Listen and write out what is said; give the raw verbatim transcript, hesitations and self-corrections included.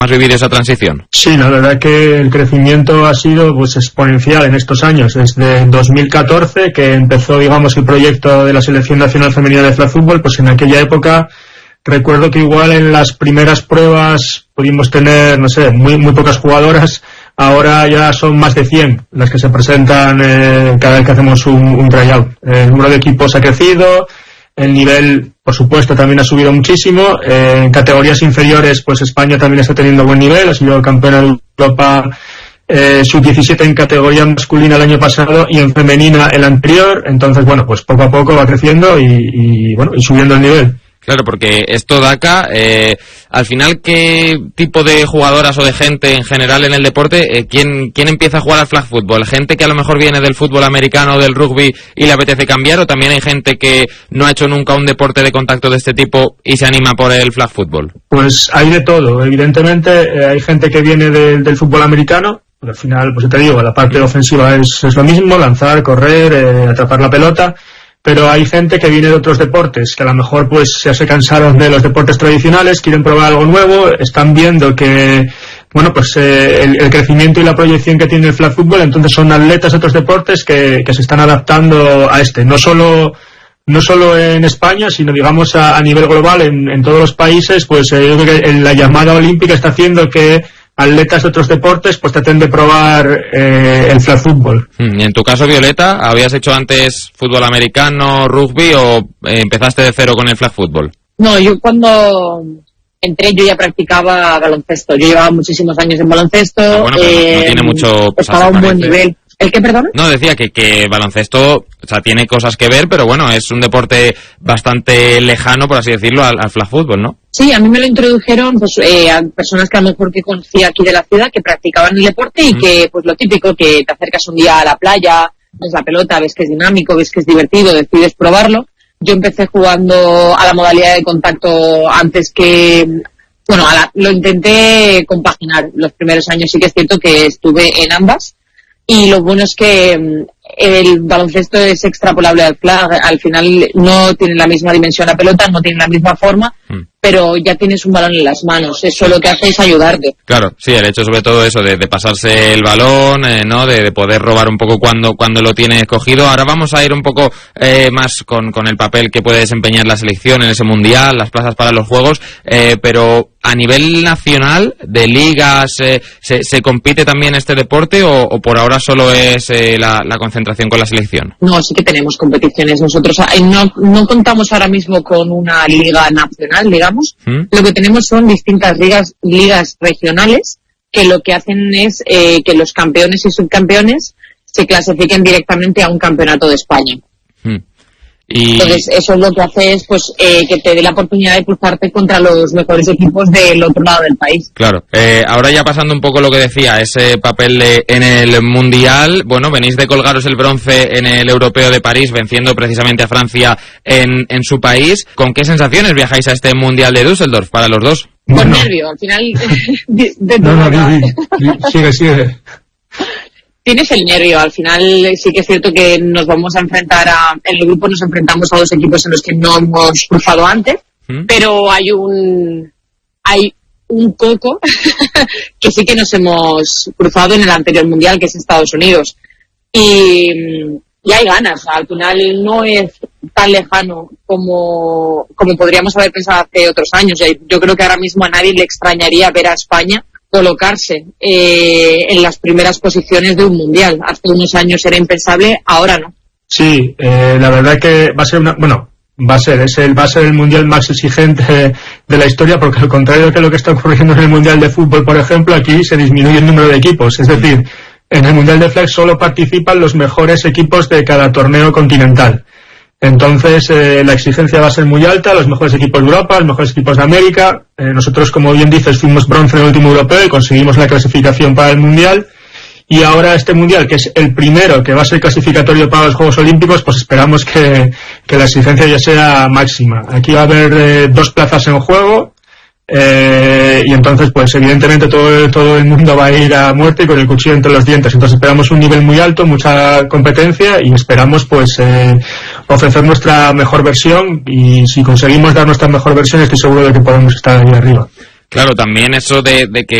vivir esa transición? Sí, la verdad que el crecimiento ha sido pues exponencial en estos años, desde dos mil catorce que empezó, digamos, el proyecto de la Selección Nacional Femenina de Flag Football. Pues en aquella época recuerdo que igual en las primeras pruebas pudimos tener, no sé, muy muy pocas jugadoras. Ahora ya son más de cien las que se presentan eh, cada vez que hacemos un, un tryout. El número de equipos ha crecido, el nivel, por supuesto, también ha subido muchísimo. Eh, en categorías inferiores, pues España también está teniendo buen nivel. Ha sido campeona de Europa eh, sub diecisiete en categoría masculina el año pasado y en femenina el anterior. Entonces, bueno, pues poco a poco va creciendo y, y bueno, y subiendo el nivel. Claro, porque esto DACA, eh, al final, ¿qué tipo de jugadoras o de gente en general en el deporte, eh, ¿quién, quién empieza a jugar al flag football? ¿Gente que a lo mejor viene del fútbol americano o del rugby y le apetece cambiar, o también hay gente que no ha hecho nunca un deporte de contacto de este tipo y se anima por el flag football? Pues hay de todo. Evidentemente eh, hay gente que viene de, del fútbol americano, porque al final, pues te digo, la parte ofensiva es, es lo mismo, lanzar, correr, eh, atrapar la pelota. Pero hay gente que viene de otros deportes, que a lo mejor pues ya se cansaron de los deportes tradicionales, quieren probar algo nuevo, están viendo que, bueno, pues eh, el, el crecimiento y la proyección que tiene el flag football, entonces son atletas de otros deportes que, que se están adaptando a este, no solo no solo en España, sino digamos a, a nivel global, en, en todos los países. Pues eh, yo creo que la llamada olímpica está haciendo que atletas de otros deportes pues traten de probar eh, el flag football. Y en tu caso, Violeta, ¿habías hecho antes fútbol americano, rugby, o eh, empezaste de cero con el flag football? No, yo cuando entré yo ya practicaba baloncesto. Yo llevaba muchísimos años en baloncesto. Ah, bueno, pero eh, no, no tiene mucho... Estaba a un buen nivel. ¿El qué, perdón? No, decía que, que baloncesto, o sea, tiene cosas que ver, pero bueno, es un deporte bastante lejano, por así decirlo, al, al flag football, ¿no? Sí, a mí me lo introdujeron pues eh, a personas que a lo mejor que conocía aquí de la ciudad, que practicaban el deporte y mm. que, pues lo típico, que te acercas un día a la playa, ves la pelota, ves que es dinámico, ves que es divertido, decides probarlo. Yo empecé jugando a la modalidad de contacto antes que... Bueno, a la, lo intenté compaginar. Los primeros años sí que es cierto que estuve en ambas. Y lo bueno es que el baloncesto es extrapolable al flag. Al final no tiene la misma dimensión la pelota, no tiene la misma forma, mm. pero ya tienes un balón en las manos. Eso lo que hace es ayudarte. Claro, sí, el hecho sobre todo eso de, de pasarse el balón, eh, ¿no? De, de poder robar un poco cuando cuando lo tienes cogido. Ahora vamos a ir un poco eh, más con, con el papel que puede desempeñar la selección en ese mundial, las plazas para los juegos, eh, pero a nivel nacional, de ligas, eh, ¿se, ¿se compite también este deporte o, o por ahora solo es eh, la, la concentración con la selección? No, sí que tenemos competiciones. Nosotros no, no contamos ahora mismo con una liga nacional, digamos. ¿Mm? Lo que tenemos son distintas ligas, ligas regionales que lo que hacen es eh, que los campeones y subcampeones se clasifiquen directamente a un campeonato de España. ¿Mm? Y... Entonces eso es lo que hace es pues eh, que te dé la oportunidad de cruzarte contra los mejores equipos del otro lado del país. Claro. Eh, ahora ya pasando un poco lo que decía, ese papel de, en el Mundial, bueno, venís de colgaros el bronce en el Europeo de París, venciendo precisamente a Francia en, en su país. ¿Con qué sensaciones viajáis a este Mundial de Düsseldorf para los dos? Con bueno. nervio, al final... de, de no, no, no, sigue, sigue. Tienes el nervio, al final sí que es cierto que nos vamos a enfrentar a, en el grupo nos enfrentamos a dos equipos en los que no hemos cruzado antes, ¿Mm? pero hay un hay un coco que sí que nos hemos cruzado en el anterior mundial, que es Estados Unidos, y, y hay ganas, al final no es tan lejano como, como podríamos haber pensado hace otros años. Yo creo que ahora mismo a nadie le extrañaría ver a España colocarse eh, en las primeras posiciones de un mundial. Hace unos años era impensable, ahora no. Sí, eh, la verdad que va a ser una, bueno, va a ser, es el, va a ser el mundial más exigente de la historia, porque al contrario de lo que está ocurriendo en el mundial de fútbol, por ejemplo, aquí se disminuye el número de equipos, es decir, en el mundial de flag solo participan los mejores equipos de cada torneo continental. Entonces, eh, la exigencia va a ser muy alta, los mejores equipos de Europa, los mejores equipos de América. Eh, nosotros, como bien dices, fuimos bronce en el último europeo y conseguimos la clasificación para el Mundial. Y ahora este Mundial, que es el primero que va a ser clasificatorio para los Juegos Olímpicos, pues esperamos que, que la exigencia ya sea máxima. Aquí va a haber eh, dos plazas en juego. Eh, y entonces pues evidentemente todo, todo el mundo va a ir a muerte y con el cuchillo entre los dientes. Entonces esperamos un nivel muy alto, mucha competencia, y esperamos pues eh, ofrecer nuestra mejor versión, y si conseguimos dar nuestra mejor versión estoy seguro de que podemos estar ahí arriba. Claro, también eso de, de que